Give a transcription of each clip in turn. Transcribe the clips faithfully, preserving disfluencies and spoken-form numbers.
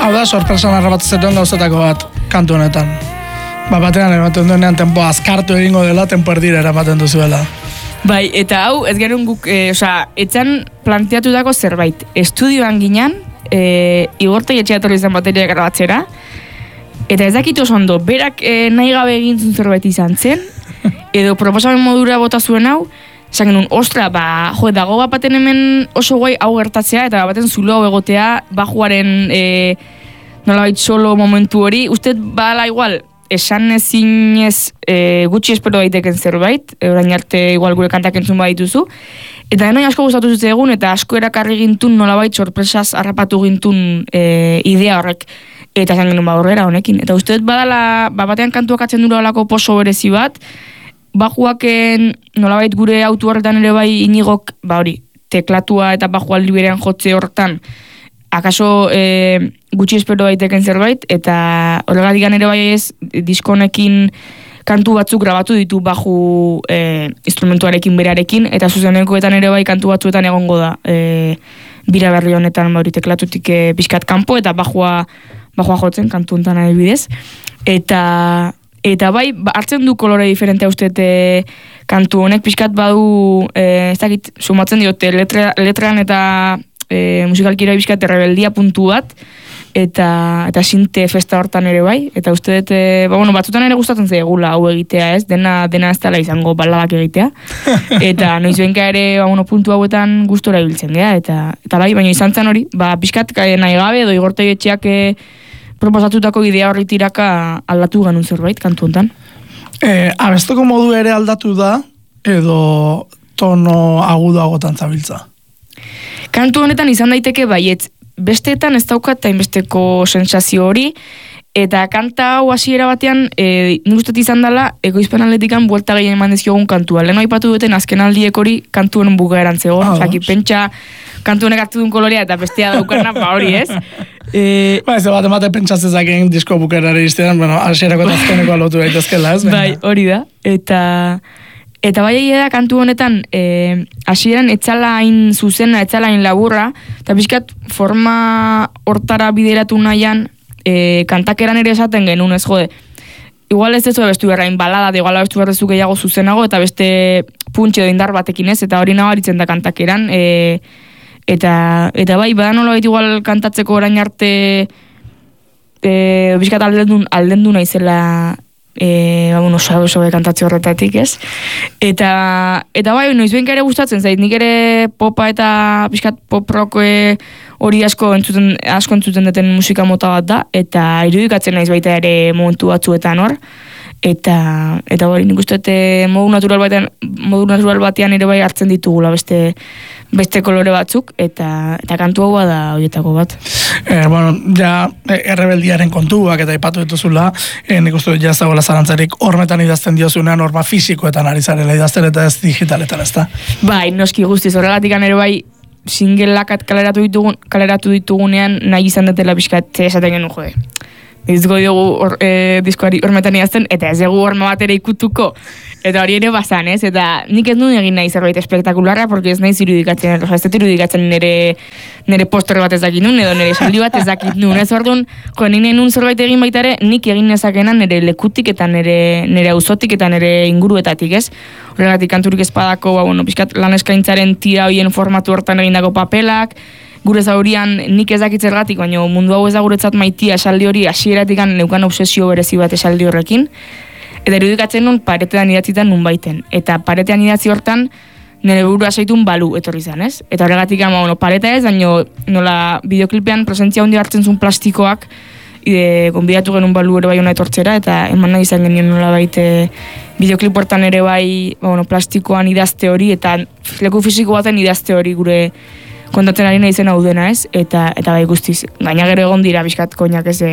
Hau da, sorpresan harrapatzen gauzetako bat kantu honetan. Ba, batean ematen duenean tempo azkartu egingo dela, tempo erdira eramaten duzuela. Bai, eta hau, ez genuen guk, e, oza, etxan planteatutako zerbait. Estudioan ginen, e, igortei etxeatorri zen bateria grabatzera, eta ez dakit oso ondo, berak e, nahi gabe egin zuen zerbait izan zen, edo proposamen modura bota zuen hau, esan genuen, ostra, ba, jo, dago bat baten hemen oso guai hau gertatzea, eta baten zulo hau egotea, bajuaren e, nolabait solo momentu hori, uste bala igual, esan ezinez e, gutxi espero daiteken zerbait, orain arte igual gure kantak entzun badituzu, eta denoi asko gustatu zitzaegun eta asko erakarri gintun nolabait sorpresaz harrapatu gintun e, idea horrek, eta esan genuen ba horrera honekin, eta uste badala, ba batean kantuak atzen dura olako poso berezi bat, bajuaken nolabait gure autu horretan ere bai Inigok, ba hori, teklatua eta bajua liberean jotze horretan, akaso e, gutxi espero daiteken zerbait, eta horregatik ere bai ez, diskonekin kantu batzuk grabatu ditu baju e, instrumentuarekin berarekin, eta zuzenekoetan ere bai kantu batzuetan egongo da e, bira berri honetan bauri teklatutik e, pixkat kanpo, eta bajua, bajua jotzen kantu honetan adibidez. Eta, eta bai, ba, hartzen du kolore diferentea ustete kantu honek, pixkat badu, e, ez dakit, sumatzen diote letra, letran eta E, musikalkira bizkat errebeldia puntu bat eta eta sinte festa hortan ere bai, eta uste dut e, ba, bueno, batzutan ere gustatzen zaigula hau egitea, ez, dena dena ez dela izango baladak egitea, eta noiz benka ere ba, bueno, puntu hauetan gustora ibiltzen gea, eta, eta bai, baina izan zen hori, ba, bizkat nahi gabe edo igortei etxeak e, proposatutako idea horri tiraka aldatu ganun zerbait kantu hontan. E, abesteko modu ere aldatu da, edo tono agudoagotan zabiltza? Kantu honetan izan daiteke baietz, besteetan ez daukat hainbesteko sentsazio hori, eta kanta hau hasiera batean, e, nik uste izan dela, egoizpen atletikan buelta gehien eman dezkiogun kantua. Lehen aipatu duten azken aldiek hori kantu honen bukaeran zegoen, ah, zaki, pentsa kantu honek hartu duen kolorea eta bestea daukana, ba hori ez. E, ba, ez bat emate pentsatzezakeen disko bukaerare iztean, bueno, hasierako eta azkeneko alotu daitezkela, ez? Bai, hori da, eta... Eta bai egia da kantu honetan e, hasieran etzala hain zuzena, etzala hain laburra, eta pixkat forma hortara bideratu nahian e, kantakeran ere esaten genuen ez jode. Igual ez ez bestu berrain balada, de igual bestu berrezu gehiago zuzenago, eta beste puntxe edo indar batekin ez, eta hori nabaritzen da kantakeran. E, eta, eta bai, bada nola baita igual kantatzeko orain arte e, pixkat aldendu, aldendu naizela... E, ba, bueno, oso oso kantatze horretatik, ez? Eta, eta bai, noiz benka ere gustatzen zait, nik ere popa eta pixkat pop rock hori asko entzuten, asko entzuten duten musika mota bat da, eta irudikatzen naiz baita ere momentu batzuetan hor, eta, eta hori nik uste modu natural batean, modu natural batean ere bai hartzen ditugula beste, beste kolore batzuk, eta, eta kantu hau da horietako bat. Eh, bueno, ja errebeldiaren kontuak eta ipatu dituzula, eh, nik uste ja ez dagoela zarantzarik hormetan idazten diozunean norma fisikoetan ari zarela idazten eta ez digitaletan, ez da? Bai, noski guztiz, horregatik ere bai singleak kaleratu ditugun, kaleratu ditugunean nahi izan dutela pixkat esaten genuen jode. Izgo diogu or, e, diskoari hormetan idazten, eta ez dugu horma bat ere ikutuko. Eta hori ere bazan, ez? Eta nik ez nuen egin nahi zerbait espektakularra, porque ez nahi irudikatzen, ez dut irudikatzen nire, nire poster bat ez dakit nun, edo nire saldi bat ez dakit nun. Ez orduan, jo, nire nun zerbait egin baita ere, nik egin nezakena nire lekutik eta nire, nire auzotik eta nire inguruetatik, ez? Horregatik kanturik ezpadako, ba, bueno, pixkat lan eskaintzaren tira hoien formatu hortan egindako papelak, gure zaurian nik ez dakit zergatik, baina mundu hau ez da guretzat maitia esaldi hori hasieratik neukan obsesio berezi bat esaldi horrekin. Eta irudikatzen nun paretean idatzitan nun baiten. Eta paretean idatzi hortan nire burua zaitun balu etorri zen, ez? Eta horregatik ama, bueno, pareta ez, baina nola bideoklipean presentzia hundi hartzen zuen plastikoak ide, gonbidatu genuen balu ere bai hona etortzera, eta eman nahi izan genien nola baite bideoklip hortan ere bai bueno, plastikoan idazte hori, eta leku fisiko baten idazte hori gure kontatzen ari nahi zen hau dena, ez? Eta, eta bai guztiz, gaina gero egon dira bizkat koinak ez,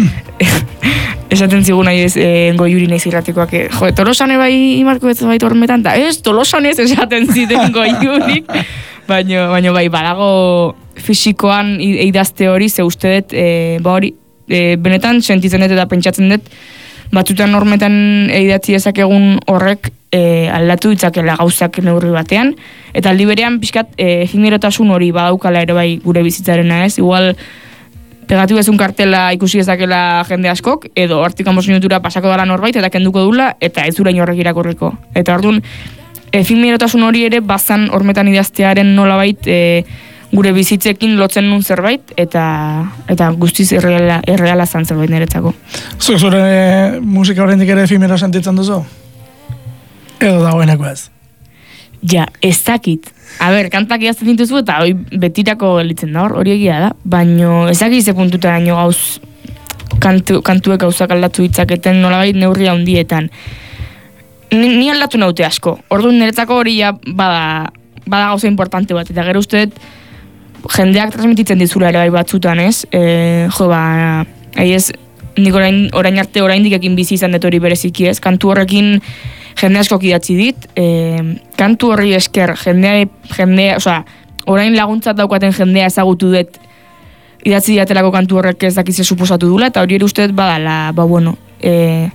esaten zigun nahi ez, goiuri nahi zirratikoak, jo, Tolosan bai imarko ez baitu hormetan, eta ez, Tolosan ez esaten ziten goiurik, baina, baina bai, badago fisikoan idazte hori, ze uste dut, e, ba hori, e, benetan sentitzen dut eta pentsatzen dut, batzutan hormetan idatzi ezakegun horrek e, aldatu ditzakela gauzak neurri batean, eta aldi berean pixkat e, efemerotasun hori badaukala ere bai gure bizitzarena, ez? Igual pegatu bezun kartela ikusi ezakela jende askok, edo hortik hamos minutura pasako dala norbait, eta kenduko dula, eta ez durain horrek irakurriko. Eta orduan, efemerotasun hori ere, bazan hormetan idaztearen nolabait, e, gure bizitzekin lotzen nun zerbait, eta eta guztiz erreala, erreala zan zerbait niretzako. Zure, zure musika horrendik ere efimero sentitzen duzu? Edo dagoeneko ez? Ja, ez dakit. A ber, kantak idazten dituzu eta hori betirako elitzen da hor, hori egia da. Baina ez dakit ze puntuta daño gauz kantu, kantuek gauzak aldatu ditzaketen nolabait neurria handietan. Ni, ni aldatu naute asko. Orduan niretzako hori ja bada, bada gauza importante bat. Eta gero uste jendeak transmititzen dizula ere bai batzutan, ez? E, jo, ba, ez, nik orain, orain arte oraindik ekin bizi izan dut hori bereziki, ez? Kantu horrekin jende askok idatzi dit, e, kantu horri esker jendea, jendea, osea, orain laguntzat daukaten jendea ezagutu dut idatzi diatelako kantu horrek ez dakize suposatu dula, eta hori ere uste badala, ba bueno, e,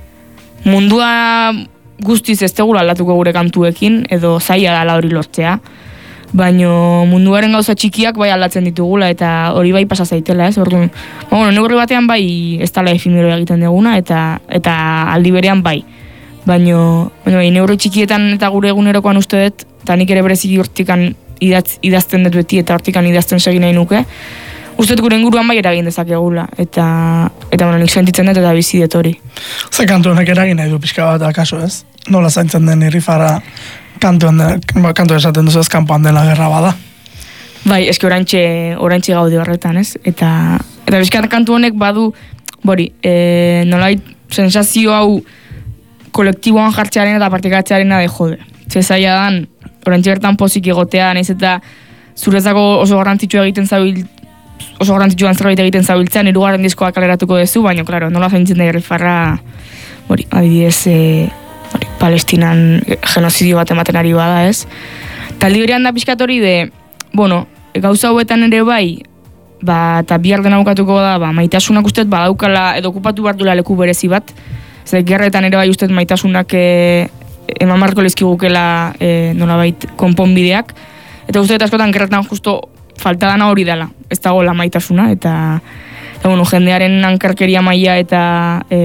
mundua guztiz ez tegula aldatuko gure kantuekin, edo zaila dala hori lortzea, baino munduaren gauza txikiak bai aldatzen ditugula, eta hori bai pasa zaitela, ez? Orduan, ba bueno, neurri batean bai ez dala efimero egiten duguna, eta, eta aldi berean bai. Baino, baino neurri txikietan eta gure egunerokoan uste dut, eta nik ere bereziki hortikan idaz, idazten dut beti, eta hortikan idazten segin nahi nuke, uste dut gure inguruan bai eragin dezakegula, eta, eta bueno, nik sentitzen dut eta bizi dut hori. Ze kantu honek eragin nahi du pixka bat akaso, ez? Nola zaintzen den irrifara kantu, kantu esaten duzu ez kanpoan dela gerra bada? Bai, eski orantxe, orantxe gaude horretan, ez? Eta, eta pixka kantu honek badu, bori, e, nolait sensazio hau kolektiboan jartzearen eta partikatzearena de jode. Ze zaila dan, orantxe bertan pozik egotea, nahiz eta zurezako oso garrantzitsu egiten zabil, oso garrantzitsuan zerbait egiten zabiltzen, hirugarren diskoa kaleratuko duzu, baina, klaro, nola zaintzen da irrifarra, hori, adibidez, e, hori, Palestinan genozidio bat ematen ari bada, ez? Taldi berean da pixkat hori de, bueno, gauza hauetan ere bai, ba, eta bihar dena bukatuko da, ba, maitasunak usteet badaukala, edo okupatu behar duela leku berezi bat, ze gerretan ere bai usteet maitasunak e, eman marko lizkigukela e, nolabait konponbideak, eta usteet askotan gerretan justo falta dana hori dela, ez dago la maitasuna, eta, eta bueno, jendearen ankarkeria maila eta e,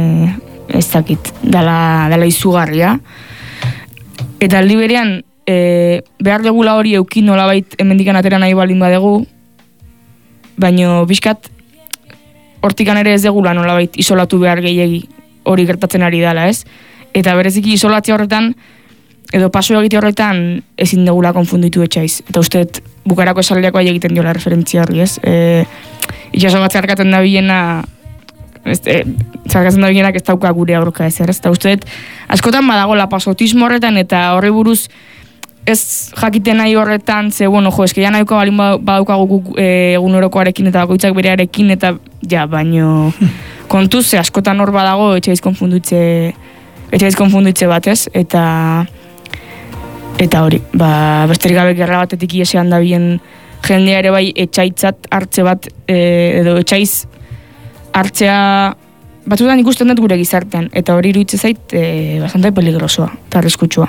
ez dakit, dala, dala izugarria. Eta aldi berean, e, behar degula hori eukin nolabait hemendikan atera nahi baldin badegu, baino bizkat hortikan ere ez degula nolabait isolatu behar gehiegi hori gertatzen ari dela, ez? Eta bereziki isolatzea horretan, edo paso egite horretan ezin degula konfunditu etxaiz. Eta usteet bukarako esaldiako ahi egiten diola referentzia horri, ez? E, itxaso bat zarkatzen da bilena, ez, e, zarkatzen da bilenak ez dauka gure aurka ezer, ez? Eta usteet askotan badago la pasotismo horretan, eta horri buruz ez jakiten nahi horretan, ze, bueno, jo, eske ja nahiko balin badaukagu e, egunerokoarekin eta bakoitzak berearekin, eta ja, baino kontuz, ze askotan hor badago etxaiz konfundutze, etxaiz konfundutze batez, eta eta hori, ba, besterik gabe gerra batetik iesean da bien jendea ere bai etxaitzat hartze bat, e, edo etxaiz hartzea batzutan ikusten dut gure gizartean, eta hori iruditzen zait e, bastante peligrosoa, eta arriskutsua.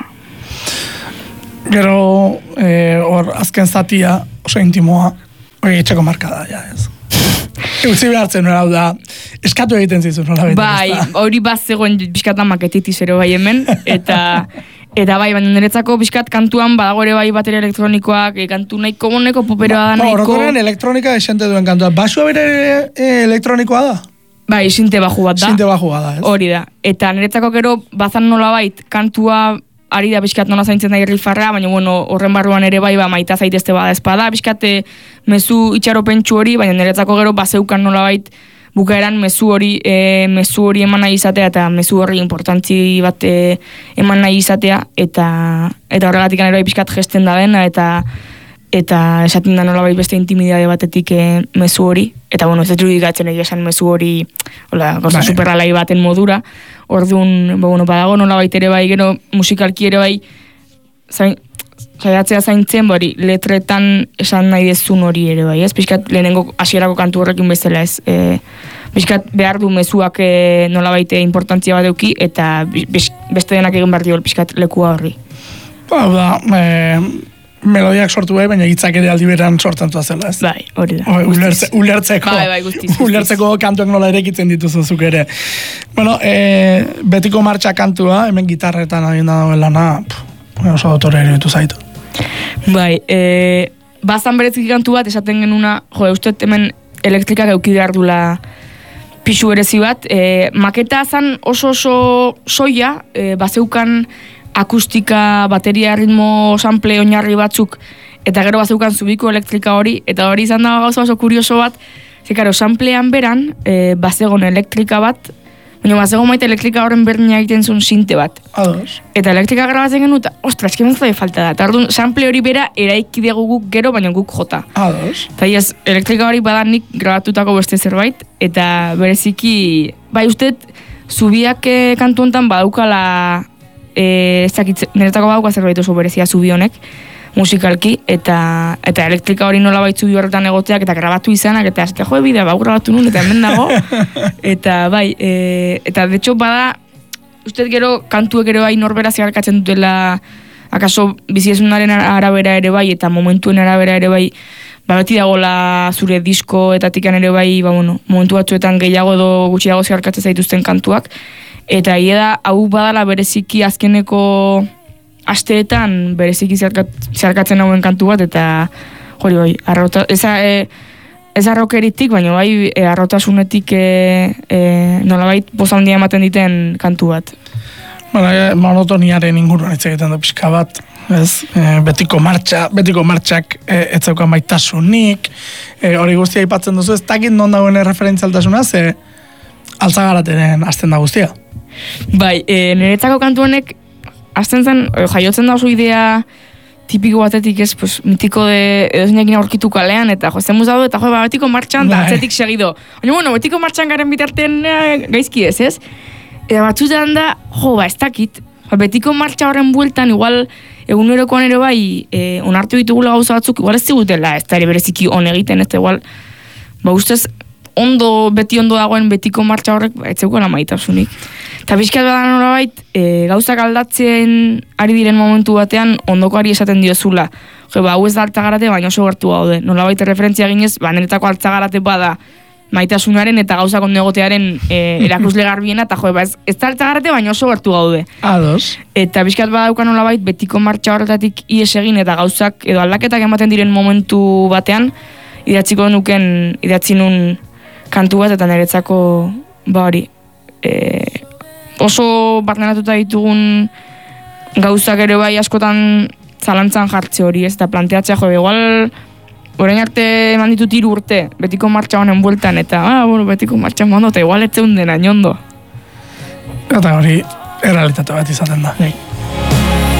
Gero, hor, e, azken zatia, oso intimoa, hori etxeko marka da, ja, ez. Eutzi behartzen nora, hau da, eskatu egiten zizu, nola betan. Bai, hori bat zegoen bizkatan maketitis ero bai hemen, eta eta bai, baina niretzako bizkat kantuan badago ere bai bateria elektronikoak, e, kantu nahiko goneko popera da nahiko. Orokorren elektronika esente duen kantua, basua bere e, elektronikoa da? Bai, sinte baju bat da. Sinte baju bat da, ez? Hori da, eta niretzako gero bazan nola bait, kantua ari da bizkat nola zaintzen da irrifarra, baina bueno, horren barruan ere bai, ba, maita zaitezte bada espada, bizkat mezu itxaropentsu hori, baina niretzako gero bazeukan nola bait, bukaeran mezu hori, e, mezu hori eman nahi izatea, eta mezu horri importantzi bat e, eman nahi izatea, eta eta horregatik ere bai bizkat gesten da dena, eta eta esaten da nola bai beste intimidade batetik e, mezu hori, eta bueno, ez dut irudikatzen egia esan mezu hori, hola, gauza superralai baten modura, orduan, ba, bueno, badago nola baita ere bai, gero musikalki ere bai, zain, saiatzea zaintzen, bori, letretan esan nahi dezun hori ere bai, ez? Piskat lehenengo hasierako kantu horrekin bezala, ez? E, Piskat behar du mezuak e, nola baita importantzia bat euki, eta beste denak egin behar dio piskat lekua horri. Ba, da, e, melodiak sortu bai, baina hitzak ere aldi beran sortzen zela, ez? Bai, hori da. Ulertze, ulertzeko, bai, bai, guztiz, guztiz. ulertzeko kantuak nola erekitzen dituzu zuk ere. Bueno, e, betiko martxa kantua, hemen gitarretan egin da dagoen lana, oso dotore eruditu zaitu. Bai, e, bazan berezik kantu bat, esaten genuna, jo, uste hemen elektrikak euki behar dula pixu berezi bat, e, maketa zan oso oso soia, e, bazeukan akustika, bateria, ritmo, sample, oinarri batzuk, eta gero bazeukan zubiko elektrika hori, eta hori izan da gauza oso kurioso bat, zekaro, samplean beran, e, bazegon elektrika bat, baina bazegon maite elektrika horren berdina egiten zuen sinte bat. Ados. Eta elektrika grabatzen genuen, eta ostras, kemen zai falta da. Eta orduan, sample hori bera eraiki dugu guk gero, baina guk jota. Ados. Eta ez, elektrika hori badanik grabatutako beste zerbait, eta bereziki, bai uste, zubiak eh, kantu honetan badaukala, eh, ez dakit, niretako badauka zerbait oso berezia zubi honek, musikalki, eta eta elektrika hori nola baitzu horretan egoteak, eta grabatu izanak, eta azte jo, bidea, bau grabatu nun, eta hemen dago, eta bai, e, eta de hecho bada, uste gero kantuek ere bai norbera zeharkatzen dutela, akaso biziesunaren arabera ere bai, eta momentuen arabera ere bai, ba beti dagoela zure disko eta tikan ere bai, ba bueno, momentu batzuetan gehiago edo gutxiago zeharkatzen zaituzten kantuak, eta hie da, hau badala bereziki azkeneko asteetan bereziki zeharkatzen hauen kantu bat, eta hori bai, arrota, eza, e, ez arrokeritik, baina bai e, arrotasunetik e, e, nolabait poza handia ematen diten kantu bat. Bueno, e, monotoniaren inguruan hitz egiten du pixka bat, ez? E, betiko martxa, betiko martxak e, ez zeukan baitasunik, e, hori guztia aipatzen duzu, ez dakit non dagoen referentzialtasuna, ze altzagarrateren hasten da guztia. Bai, e, niretzako kantu honek azten zen, jaiotzen da oso idea tipiko batetik ez, pues, mitiko de edozinekin aurkitu kalean, eta jo, zen muzadu, eta jo, ba, betiko martxan, da, atzetik segido. Baina, bueno, betiko martxan garen bitartean eh, gaizki ez, ez? Eta batzutan da, jo, ba, ez dakit, ba, betiko martxa horren bueltan, igual, egunerokoan ere bai, eh, onartu ditugula gauza batzuk, igual ez zigutela, ez da ere bereziki on egiten, ez da, igual, ba, ustez, ondo, beti ondo dagoen betiko martxa horrek, ba, ez zeukela maitasunik. Eta bizkat badan horabait, e, gauzak aldatzen ari diren momentu batean, ondokoari esaten diozula. Jo, ba, hau ez da altzagarate, baina oso gertu gaude. Nolabait referentzia ginez, ba, niretako altzagarate bada maitasunaren eta gauzak ondo egotearen e, erakusle garbiena, eta jo, ba, ez, ez da altzagarate, baina oso gertu gaude. Ados. Eta bizkat badaukan nolabait, betiko martxa horretatik ies egin, eta gauzak, edo aldaketak ematen diren momentu batean, idatziko nuken, idatzi nun kantu bat, eta niretzako, ba hori, e, oso barneratuta ditugun gauzak ere bai askotan zalantzan jartze hori, ez, eta planteatzea jo, igual orain arte eman ditut hiru urte betiko martxa honen bueltan, eta ah, bueno, betiko martxa mondo, eta igual etzeun dena inondo. Eta hori, errealitate bat izaten da. Bai.